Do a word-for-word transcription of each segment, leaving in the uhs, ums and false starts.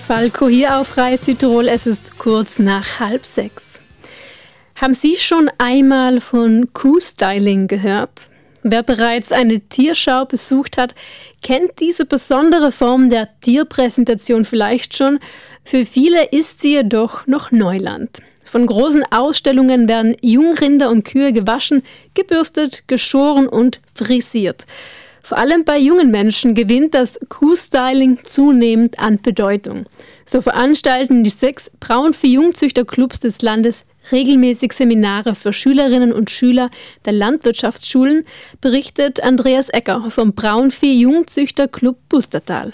Falco hier auf Rai Südtirol. Es ist kurz nach halb sechs. Haben Sie schon einmal von Kuhstyling gehört? Wer bereits eine Tierschau besucht hat, kennt diese besondere Form der Tierpräsentation vielleicht schon. Für viele ist sie jedoch noch Neuland. Von großen Ausstellungen werden Jungrinder und Kühe gewaschen, gebürstet, geschoren und frisiert. Vor allem bei jungen Menschen gewinnt das Kuhstyling zunehmend an Bedeutung. So veranstalten die sechs Braunvieh-Jungzüchterclubs des Landes regelmäßig Seminare für Schülerinnen und Schüler der Landwirtschaftsschulen, berichtet Andreas Ecker vom Braunvieh-Jungzüchterclub Pustertal.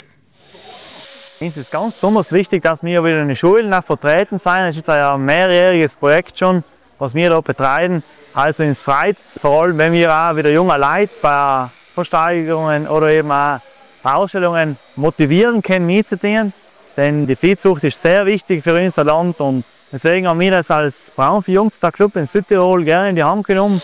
Es ist ganz besonders wichtig, dass wir wieder in den Schulen vertreten sind. Es ist jetzt ein mehrjähriges Projekt schon, was wir hier betreiben. Also ins Freizeit, vor allem wenn wir auch wieder junge Leute bei Versteigerungen oder eben auch bei Ausstellungen motivieren können, mitzutun. Denn die Viehzucht ist sehr wichtig für unser Land und deswegen haben wir das als Braunvieh-Jungzüchterclub in Südtirol gerne in die Hand genommen.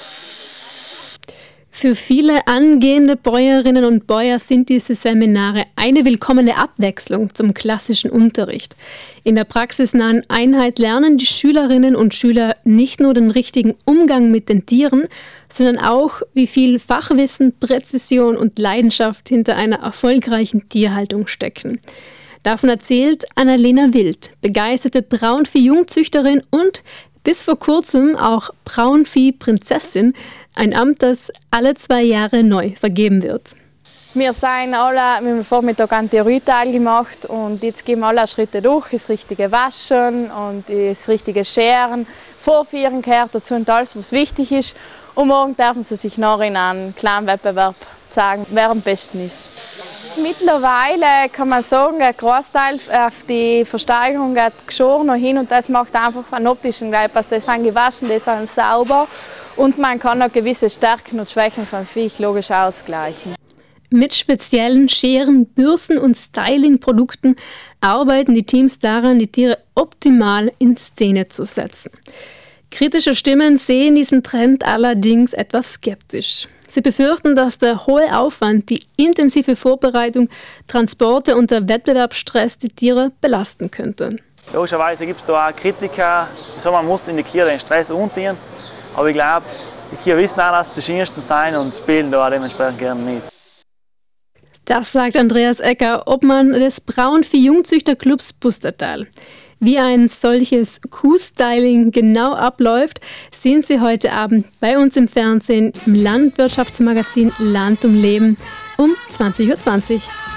Für viele angehende Bäuerinnen und Bäuer sind diese Seminare eine willkommene Abwechslung zum klassischen Unterricht. In der praxisnahen Einheit lernen die Schülerinnen und Schüler nicht nur den richtigen Umgang mit den Tieren, sondern auch, wie viel Fachwissen, Präzision und Leidenschaft hinter einer erfolgreichen Tierhaltung stecken. Davon erzählt Annalena Wild, begeisterte Braunvieh-Jungzüchterin und bis vor kurzem auch Braunvieh-Prinzessin, ein Amt, das alle zwei Jahre neu vergeben wird. Wir sind alle, wir haben am Vormittag einen Theorieteil gemacht und jetzt gehen wir alle Schritte durch, das richtige Waschen und das richtige Scheren, Vorführen gehört dazu und alles, was wichtig ist. Und morgen dürfen sie sich noch in einem kleinen Wettbewerb zeigen, wer am besten ist. Mittlerweile kann man sagen, ein Großteil auf die Versteigerung geht geschoren noch hin und das macht einfach einen optischen Gleich. Also die sind gewaschen, die sind sauber und man kann auch gewisse Stärken und Schwächen vom Viech logisch ausgleichen. Mit speziellen Scheren, Bürsten und Styling-Produkten arbeiten die Teams daran, die Tiere optimal in Szene zu setzen. Kritische Stimmen sehen diesen Trend allerdings etwas skeptisch. Sie befürchten, dass der hohe Aufwand, die intensive Vorbereitung, Transporte und der Wettbewerbsstress die Tiere belasten könnte. Logischerweise gibt es da auch Kritiker, wieso man muss in die Kühe den Stress umziehen. Aber ich glaube, die Kühe wissen auch, dass sie die schönsten sein und spielen da dementsprechend gerne mit. Das sagt Andreas Ecker, Obmann des Braunvieh-Jungzüchterclubs Pustertal. Wie ein solches Kuhstyling genau abläuft, sehen Sie heute Abend bei uns im Fernsehen im Landwirtschaftsmagazin Land um Leben um zwanzig Uhr zwanzig.